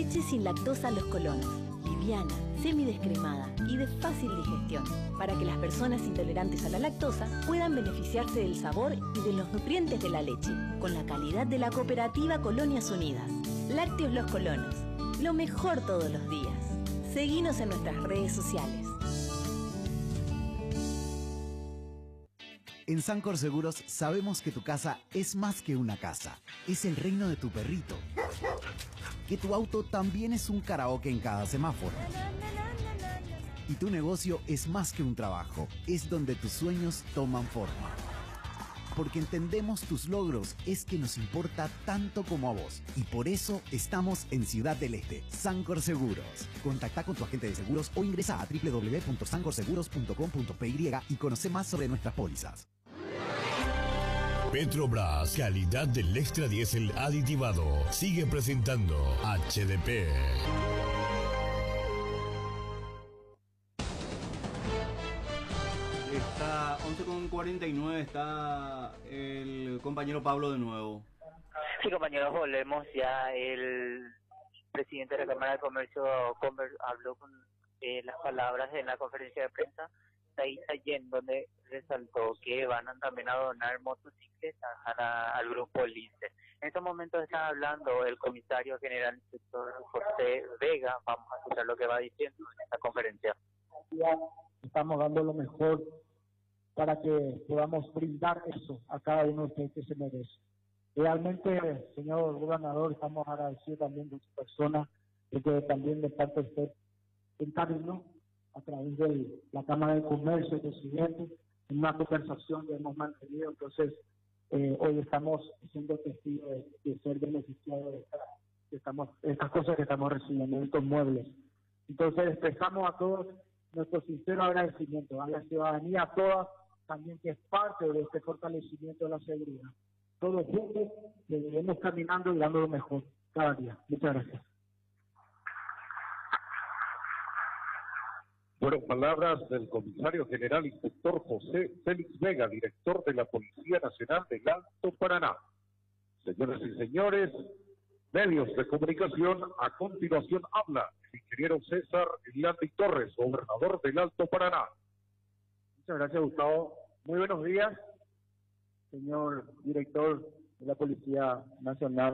Leche sin lactosa Los Colonos. Liviana, semidescremada y de fácil digestión, para que las personas intolerantes a la lactosa puedan beneficiarse del sabor y de los nutrientes de la leche, con la calidad de la cooperativa Colonias Unidas. Lácteos Los Colonos, lo mejor todos los días. Seguinos en nuestras redes sociales. En Sancor Seguros sabemos que tu casa es más que una casa, es el reino de tu perrito. Que tu auto también es un karaoke en cada semáforo. Y tu negocio es más que un trabajo, es donde tus sueños toman forma. Porque entendemos tus logros, es que nos importa tanto como a vos. Y por eso estamos en Ciudad del Este, Sancor Seguros. Contacta con tu agente de seguros o ingresa a www.sancorseguros.com.py y conoce más sobre nuestras pólizas. Petrobras, calidad del extra diésel aditivado. Sigue presentando HDP. Está 11:49, está el compañero Pablo de nuevo. Sí, compañeros, volvemos ya. El presidente de la Cámara de Comercio habló con las palabras en la conferencia de prensa Said Tayyen, donde resaltó que van también a donar motocicletas al grupo Lince. En estos momentos está hablando el comisario general inspector José Vega. Vamos a escuchar lo que va diciendo en esta conferencia. Estamos dando lo mejor para que podamos brindar eso a cada uno de ustedes que se merece. Realmente, señor gobernador, estamos agradecidos también de su persona, de que también de parte de usted encarnó a través de la Cámara de Comercio, el presidente, en una conversación que hemos mantenido. Entonces, hoy estamos siendo testigos de ser beneficiados de estas cosas que estamos recibiendo, de estos muebles. Entonces, expresamos a todos nuestro sincero agradecimiento, a la ciudadanía toda, también que es parte de este fortalecimiento de la seguridad. Todos juntos seguiremos caminando y dando lo mejor cada día. Muchas gracias. Fueron palabras del comisario general inspector José Félix Vega, director de la Policía Nacional del Alto Paraná. Señoras y señores, medios de comunicación, a continuación habla el ingeniero César Landi Torres, gobernador del Alto Paraná. Muchas gracias, Gustavo. Muy buenos días, señor director de la Policía Nacional.